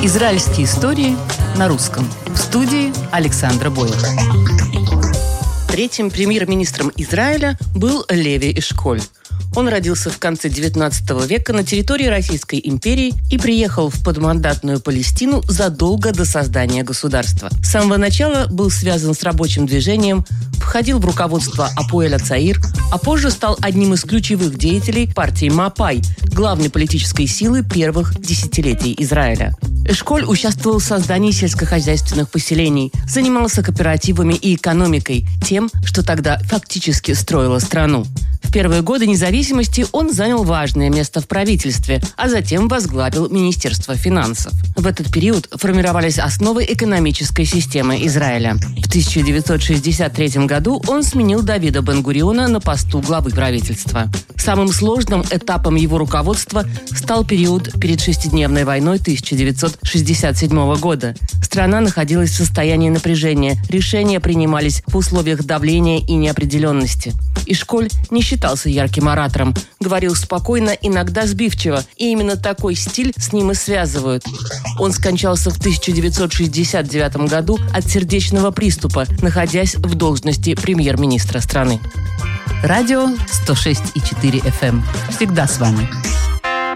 Израильские истории на русском. В студии Александра Боева. Третьим премьер-министром Израиля был Леви Эшколь. Он родился в конце XIX века на территории Российской империи и приехал в подмандатную Палестину задолго до создания государства. С самого начала был связан с рабочим движением, входил в руководство Апоэль ха-Цаир, а позже стал одним из ключевых деятелей партии Мапай, главной политической силы первых десятилетий Израиля. Эшколь участвовал в создании сельскохозяйственных поселений, занимался кооперативами и экономикой, тем, что тогда фактически строило страну. В первые годы независимости он занял важное место в правительстве, а затем возглавил Министерство финансов. В этот период формировались основы экономической системы Израиля. В 1963 году он сменил Давида Бен-Гуриона на посту главы правительства. Самым сложным этапом его руководства стал период перед шестидневной войной 1967 года. Страна находилась в состоянии напряжения, решения принимались в условиях давления и неопределенности. Эшколь не считался ярким оратором, говорил спокойно, иногда сбивчиво, и именно такой стиль с ним и связывают. Он скончался в 1969 году от сердечного приступа, находясь в должности премьер-министра страны. Радио 106,4 FM. Всегда с вами.